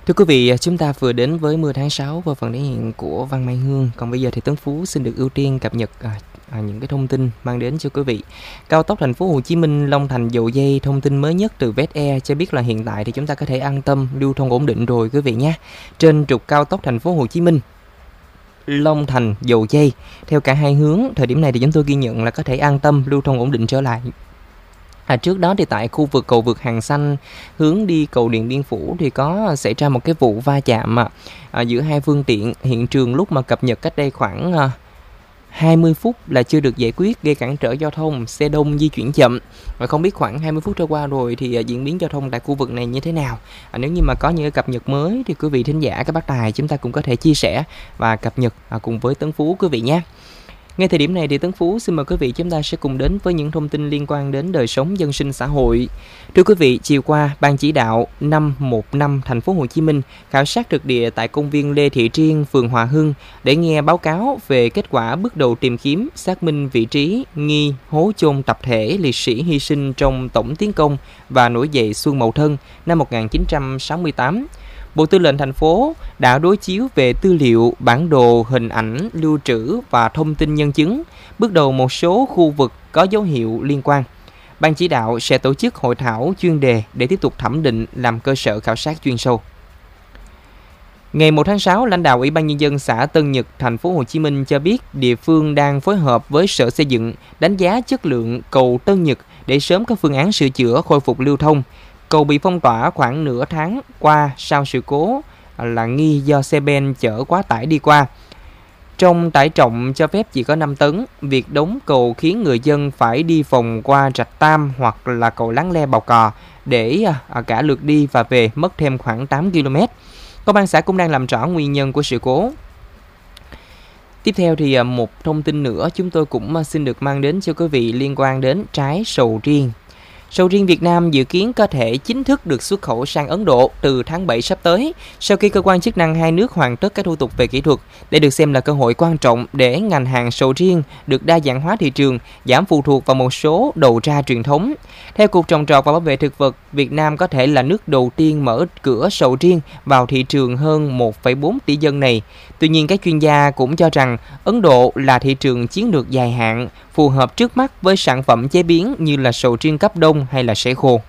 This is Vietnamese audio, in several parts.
Thưa quý vị, chúng ta vừa đến với mưa tháng 6 và phần thể hiện của Văn Mai Hương. Còn bây giờ thì Tấn Phú xin được ưu tiên cập nhật những cái thông tin mang đến cho quý vị. Cao tốc thành phố Hồ Chí Minh Long Thành Dầu Giây, thông tin mới nhất từ VetAir cho biết là hiện tại thì chúng ta có thể an tâm lưu thông ổn định rồi quý vị nhé. Trên trục cao tốc thành phố Hồ Chí Minh Long Thành Dầu Giây theo cả hai hướng, thời điểm này thì chúng tôi ghi nhận là có thể an tâm lưu thông ổn định trở lại. Trước đó thì tại khu vực cầu vượt Hàng Xanh hướng đi cầu Điện Biên Phủ thì có xảy ra một cái vụ va chạm giữa hai phương tiện. Hiện trường lúc mà cập nhật cách đây khoảng 20 phút là chưa được giải quyết, gây cản trở giao thông, xe đông di chuyển chậm. Và không biết khoảng 20 phút trôi qua rồi thì diễn biến giao thông tại khu vực này như thế nào. Nếu như mà có những cập nhật mới thì quý vị thính giả, các bác tài chúng ta cũng có thể chia sẻ và cập nhật cùng với Tấn Phú quý vị nhé. Ngay thời điểm này thì Tấn Phú xin mời quý vị chúng ta sẽ cùng đến với những thông tin liên quan đến đời sống dân sinh xã hội. Thưa quý vị, chiều qua, Ban chỉ đạo 515 thành phố Hồ Chí Minh khảo sát thực địa tại công viên Lê Thị Triên, phường Hòa Hưng để nghe báo cáo về kết quả bước đầu tìm kiếm, xác minh vị trí nghi hố chôn tập thể liệt sĩ hy sinh trong tổng tiến công và nổi dậy Xuân Mậu Thân năm 1968. Bộ Tư lệnh thành phố đã đối chiếu về tư liệu, bản đồ, hình ảnh, lưu trữ và thông tin nhân chứng, bước đầu một số khu vực có dấu hiệu liên quan. Ban chỉ đạo sẽ tổ chức hội thảo chuyên đề để tiếp tục thẩm định làm cơ sở khảo sát chuyên sâu. Ngày 1 tháng 6, lãnh đạo Ủy ban Nhân dân xã Tân Nhật, thành phố Hồ Chí Minh cho biết địa phương đang phối hợp với Sở Xây dựng đánh giá chất lượng cầu Tân Nhật để sớm có phương án sửa chữa khôi phục lưu thông. Cầu bị phong tỏa khoảng nửa tháng qua sau sự cố là nghi do xe ben chở quá tải đi qua. Trong tải trọng cho phép chỉ có 5 tấn, việc đóng cầu khiến người dân phải đi vòng qua rạch Tam hoặc là cầu Láng Le Bào Cò để cả lượt đi và về mất thêm khoảng 8 km. Công an xã cũng đang làm rõ nguyên nhân của sự cố. Tiếp theo thì một thông tin nữa chúng tôi cũng xin được mang đến cho quý vị liên quan đến trái sầu riêng. Sầu riêng Việt Nam dự kiến có thể chính thức được xuất khẩu sang Ấn Độ từ tháng 7 sắp tới, sau khi cơ quan chức năng hai nước hoàn tất các thủ tục về kỹ thuật. Đây được xem là cơ hội quan trọng để ngành hàng sầu riêng được đa dạng hóa thị trường, giảm phụ thuộc vào một số đầu ra truyền thống. Theo Cục Trồng trọt và Bảo vệ thực vật, Việt Nam có thể là nước đầu tiên mở cửa sầu riêng vào thị trường hơn 1,4 tỷ dân này. Tuy nhiên, các chuyên gia cũng cho rằng Ấn Độ là thị trường chiến lược dài hạn, phù hợp trước mắt với sản phẩm chế biến như là sầu riêng cấp đông hay là sấy khô.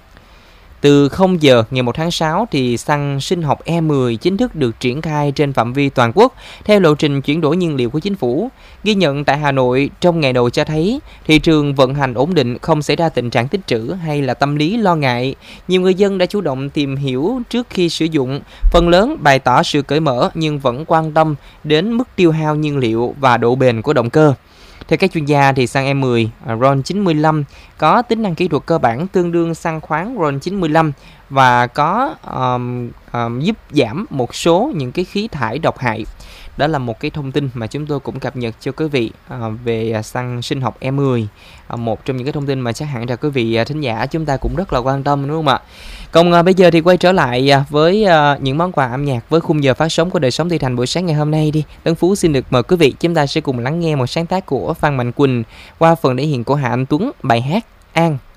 Từ 0 giờ ngày 1 tháng 6 thì xăng sinh học E10 chính thức được triển khai trên phạm vi toàn quốc theo lộ trình chuyển đổi nhiên liệu của chính phủ. Ghi nhận tại Hà Nội trong ngày đầu cho thấy thị trường vận hành ổn định, không xảy ra tình trạng tích trữ hay là tâm lý lo ngại. Nhiều người dân đã chủ động tìm hiểu trước khi sử dụng, phần lớn bày tỏ sự cởi mở nhưng vẫn quan tâm đến mức tiêu hao nhiên liệu và độ bền của động cơ. Theo các chuyên gia thì xăng E10 RON 95 có tính năng kỹ thuật cơ bản tương đương xăng khoáng RON 95 và có giúp giảm một số những cái khí thải độc hại. Đó là một cái thông tin mà chúng tôi cũng cập nhật cho quý vị về xăng sinh học E10. Một trong những cái thông tin mà chắc hẳn là quý vị thính giả chúng ta cũng rất là quan tâm, đúng không ạ? Còn bây giờ thì quay trở lại với những món quà âm nhạc với khung giờ phát sóng của Đời Sống Thị Thành buổi sáng ngày hôm nay đi. Tấn Phú xin được mời quý vị chúng ta sẽ cùng lắng nghe một sáng tác của Phan Mạnh Quỳnh qua phần thể hiện của Hạ Anh Tuấn, bài hát An.